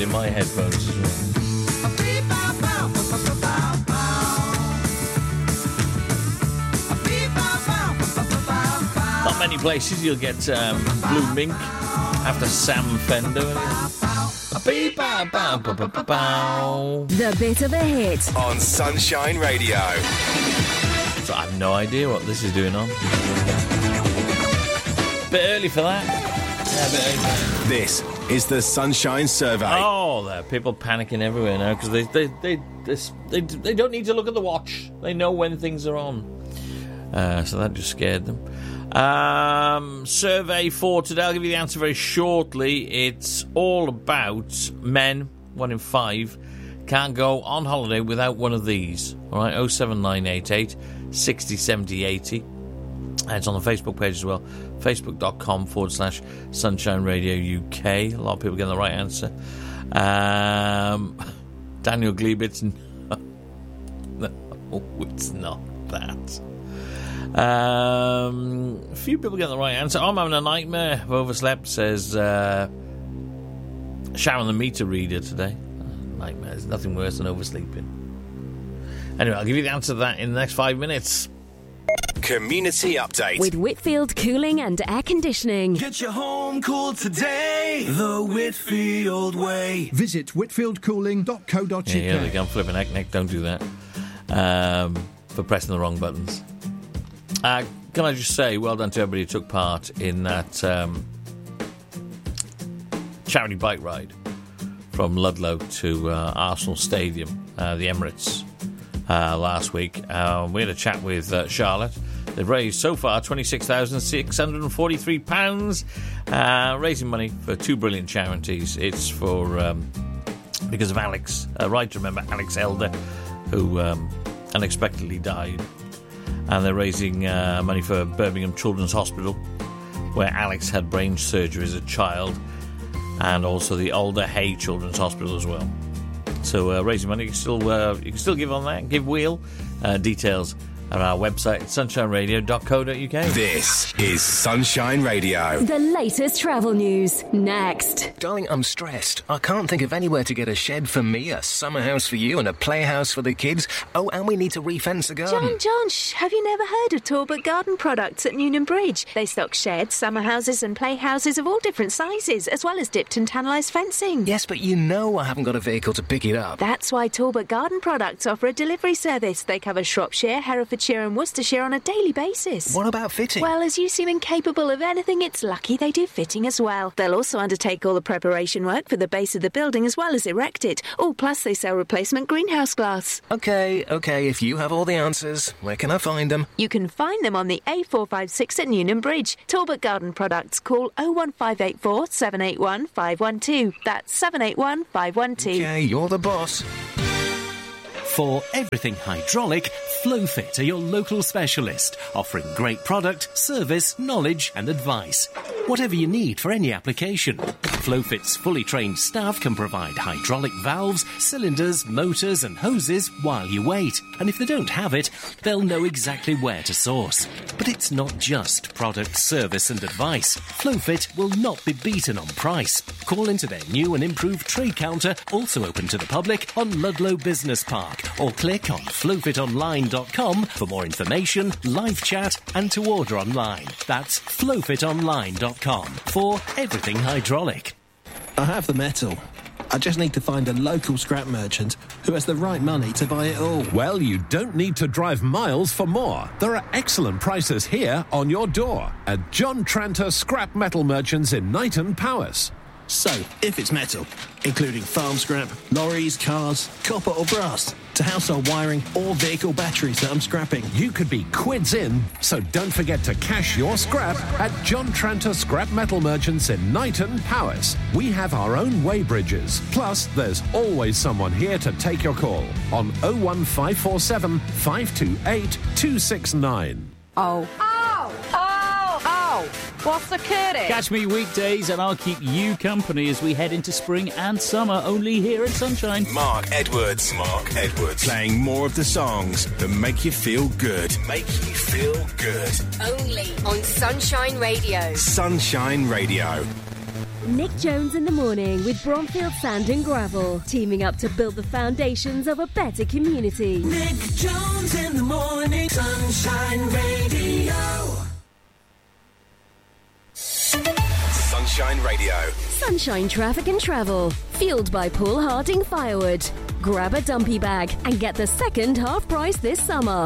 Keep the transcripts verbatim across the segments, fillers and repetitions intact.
in my headphones as well. Not many places you'll get um, Blue Mink after Sam Fender. The bit of a hit on Sunshine Radio. So I have no idea what this is doing on. Bit early for that. Yeah, a bit early for that. This is the Sunshine Survey. Oh, there are people panicking everywhere now because they they, they they they they don't need to look at the watch. They know when things are on. Uh, so that just scared them. Um, survey for today, I'll give you the answer very shortly. It's all about men, one in five, can't go on holiday without one of these. Alright, oh seven nine eight eight, sixty, seventy, eighty. And it's on the Facebook page as well, facebook.com forward slash Sunshine Radio U K. A lot of people getting the right answer. Um, Daniel Glebitz, no, it's not that. Um, a few people getting the right answer. I'm having a nightmare. I've overslept, says uh, Sharon the meter reader today. Oh, nightmare. There's nothing worse than oversleeping. Anyway, I'll give you the answer to that in the next five minutes. Community update with Whitfield Cooling and Air Conditioning. Get your home cooled today the Whitfield way. Visit whitfield cooling dot co dot uk. Yeah, yeah, they go flipping heck, neck. Don't do that. Um, for pressing the wrong buttons. Uh, can I just say, well done to everybody who took part in that um, charity bike ride from Ludlow to uh, Arsenal Stadium, uh, the Emirates, uh, last week. Uh, we had a chat with uh, Charlotte. They've raised so far twenty-six thousand six hundred forty-three pounds, uh, raising money for two brilliant charities. It's for um, because of Alex, uh, right to remember Alex Elder, who um, unexpectedly died. And they're raising uh, money for Birmingham Children's Hospital, where Alex had brain surgery as a child, and also the Alder Hay Children's Hospital as well. So uh, raising money, you can still uh, you can still give on that. Give Wheel uh, details on our website, sunshine radio dot co dot uk. This is Sunshine Radio. The latest travel news, next. Darling, I'm stressed. I can't think of anywhere to get a shed for me, a summer house for you, and a playhouse for the kids. Oh, and we need to refence the garden. John, John, shh, have you never heard of Talbot Garden Products at Newnham Bridge? They stock sheds, summer houses and playhouses of all different sizes, as well as dipped and tannalised fencing. Yes, but you know I haven't got a vehicle to pick it up. That's why Talbot Garden Products offer a delivery service. They cover Shropshire, Herefordshire and Worcestershire on a daily basis. What about fitting? Well, as you seem incapable of anything, it's lucky they do fitting as well. They'll also undertake all the preparation work for the base of the building as well as erect it. Oh, plus they sell replacement greenhouse glass. OK, OK, if you have all the answers, where can I find them? You can find them on the A four five six at Newnham Bridge. Talbot Garden Products. Call oh one five eight four, seven eight one, five one two. That's seven eight one, five one two. OK, you're the boss. For everything hydraulic, Flowfit are your local specialist, offering great product, service, knowledge and advice. Whatever you need for any application. Flowfit's fully trained staff can provide hydraulic valves, cylinders, motors and hoses while you wait. And if they don't have it, they'll know exactly where to source. But it's not just product, service and advice. Flowfit will not be beaten on price. Call into their new and improved trade counter, also open to the public, on Ludlow Business Park. Or click on flowfit online dot com for more information, live chat and to order online. That's flowfit online dot com for everything hydraulic. I have the metal. I just need to find a local scrap merchant who has the right money to buy it all. Well, you don't need to drive miles for more. There are excellent prices here on your door at John Tranter Scrap Metal Merchants in Knighton Powys. So, if it's metal, including farm scrap, lorries, cars, copper or brass, to household wiring or vehicle batteries that I'm scrapping, you could be quids in, so don't forget to cash your scrap at John Tranter Scrap Metal Merchants in Knighton Powys. We have our own weighbridges, plus there's always someone here to take your call on oh one five four seven, five two eight, two six nine. Oh. Oh! Oh! Oh! What's the curry? Catch me weekdays and I'll keep you company as we head into spring and summer, only here at Sunshine. Mark Edwards. Mark Edwards. Playing more of the songs that make you feel good. Make you feel good. Only on Sunshine Radio. Sunshine Radio. Nick Jones in the morning with Bromfield Sand and Gravel, teaming up to build the foundations of a better community. Nick Jones in the morning, Sunshine Radio. Sunshine Radio. Sunshine Traffic and Travel, fueled by Paul Harding Firewood. Grab a dumpy bag and get the second half price this summer.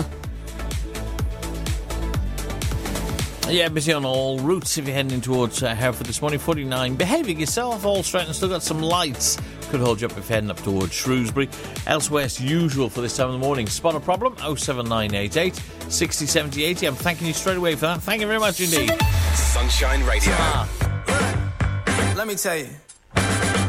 Yeah, busy on all routes if you're heading towards uh, Hereford this morning. forty-nine, behaving yourself, all straight, and still got some lights. Could hold you up if you're heading up towards Shrewsbury. Elsewhere, it's usual for this time of the morning. Spot a problem, oh seven nine eight eight, six oh seven oh eighty. I'm thanking you straight away for that. Thank you very much indeed. Sunshine Radio. Ah. Let me tell you.